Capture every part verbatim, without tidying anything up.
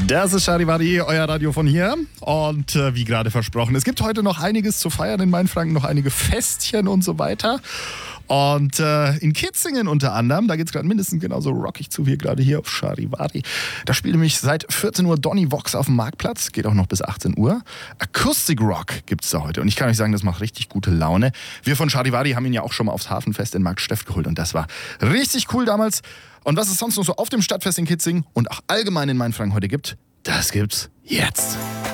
Das ist Charivari, euer Radio von hier. Und äh, wie gerade versprochen, es gibt heute noch einiges zu feiern in Mainfranken, noch einige Festchen und so weiter. Und äh, in Kitzingen unter anderem, da geht es gerade mindestens genauso rockig zu wie gerade hier auf Charivari. Da spielt nämlich seit vierzehn Uhr Donny Vox auf dem Marktplatz, geht auch noch bis achtzehn Uhr. Acoustic Rock gibt es da heute und ich kann euch sagen, das macht richtig gute Laune. Wir von Charivari haben ihn ja auch schon mal aufs Hafenfest in Marktstedt geholt und das war richtig cool damals. Und was es sonst noch so auf dem Stadtfest in Kitzingen und auch allgemein in Mainfranken heute gibt, das gibt's jetzt.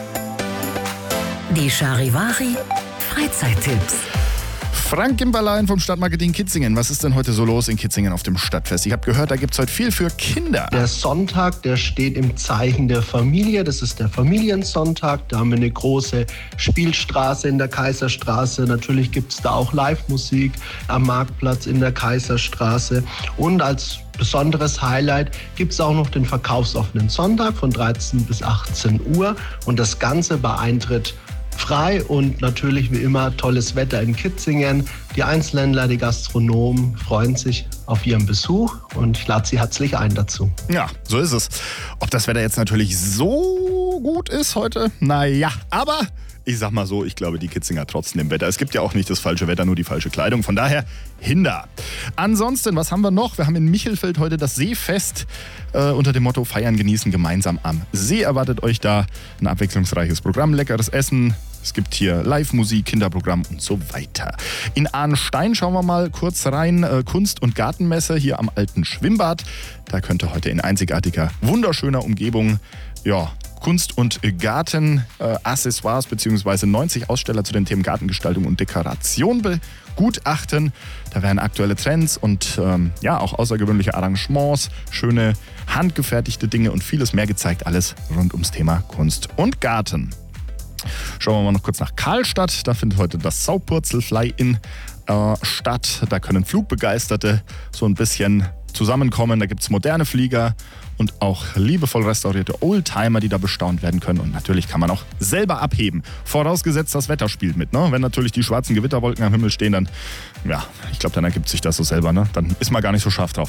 Die Charivari Freizeittipps. Frank Gimperlein vom Stadtmarketing Kitzingen. Was ist denn heute so los in Kitzingen auf dem Stadtfest? Ich habe gehört, da gibt es heute viel für Kinder. Der Sonntag, der steht im Zeichen der Familie. Das ist der Familiensonntag. Da haben wir eine große Spielstraße in der Kaiserstraße. Natürlich gibt es da auch Live-Musik am Marktplatz in der Kaiserstraße. Und als besonderes Highlight gibt es auch noch den verkaufsoffenen Sonntag von dreizehn bis achtzehn Uhr. Und das Ganze bei Eintritt frei und natürlich wie immer tolles Wetter in Kitzingen. Die Einzelhändler, die Gastronomen freuen sich auf ihren Besuch und ich lade sie herzlich ein dazu. Ja, so ist es. Ob das Wetter jetzt natürlich so gut ist heute? Naja, aber ich sag mal so, ich glaube, die Kitzinger trotzen dem Wetter. Es gibt ja auch nicht das falsche Wetter, nur die falsche Kleidung. Von daher, hinder. Ansonsten, was haben wir noch? Wir haben in Michelfeld heute das Seefest äh, unter dem Motto Feiern, Genießen gemeinsam am See. Erwartet euch da ein abwechslungsreiches Programm, leckeres Essen. Es gibt hier Live-Musik, Kinderprogramm und so weiter. In Arnstein schauen wir mal kurz rein. Äh, Kunst- und Gartenmesse hier am alten Schwimmbad. Da könnt ihr heute in einzigartiger, wunderschöner Umgebung, ja, Kunst- und Garten-Accessoires bzw. neunzig Aussteller zu den Themen Gartengestaltung und Dekoration begutachten. Da werden aktuelle Trends und ähm, ja auch außergewöhnliche Arrangements, schöne handgefertigte Dinge und vieles mehr gezeigt. Alles rund ums Thema Kunst und Garten. Schauen wir mal noch kurz nach Karlstadt. Da findet heute das Saupurzelfly-In äh, statt. Da können Flugbegeisterte so ein bisschen zusammenkommen. Da gibt es moderne Flieger und auch liebevoll restaurierte Oldtimer, die da bestaunt werden können. Und natürlich kann man auch selber abheben. Vorausgesetzt, das Wetter spielt mit. Ne? Wenn natürlich die schwarzen Gewitterwolken am Himmel stehen, dann, ja, ich glaube, dann ergibt sich das so selber. Ne? Dann ist man gar nicht so scharf drauf.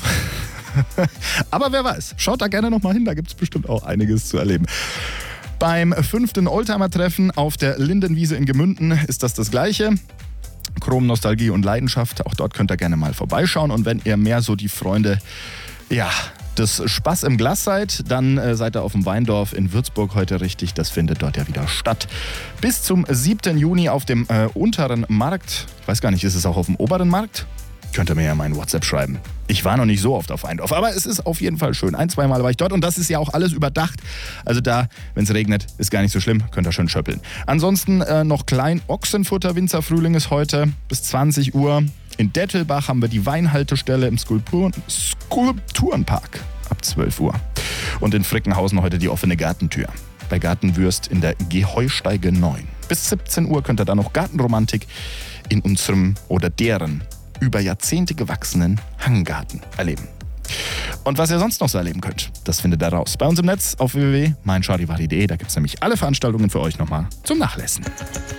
Aber wer weiß, schaut da gerne nochmal hin. Da gibt es bestimmt auch einiges zu erleben. Beim fünften Oldtimer-Treffen auf der Lindenwiese in Gemünden ist das das Gleiche. Chrom, Nostalgie und Leidenschaft, auch dort könnt ihr gerne mal vorbeischauen. Und wenn ihr mehr so die Freunde, ja, des Spaß im Glas seid, dann äh, seid ihr auf dem Weindorf in Würzburg heute richtig. Das findet dort ja wieder statt. Bis zum siebten Juni auf dem äh, unteren Markt. Ich weiß gar nicht, ist es auch auf dem oberen Markt? Könnt ihr mir ja mal in WhatsApp schreiben. Ich war noch nicht so oft auf Weindorf, aber es ist auf jeden Fall schön. Ein, zwei Mal war ich dort und das ist ja auch alles überdacht. Also da, wenn es regnet, ist gar nicht so schlimm, könnt ihr schön schöppeln. Ansonsten äh, noch Klein Ochsenfutter Winzerfrühling ist heute bis zwanzig Uhr. In Dettelbach haben wir die Weinhaltestelle im Skulpturen- Skulpturenpark ab zwölf Uhr. Und in Frickenhausen heute die offene Gartentür. Bei Gartenwürst in der Geheusteige neun. Bis siebzehn Uhr könnt ihr da noch Gartenromantik in unserem oder deren über Jahrzehnte gewachsenen Hanggarten erleben. Und was ihr sonst noch so erleben könnt, das findet ihr raus bei uns im Netz auf w w w punkt mein charivari punkt d e. Da gibt es nämlich alle Veranstaltungen für euch nochmal zum Nachlesen.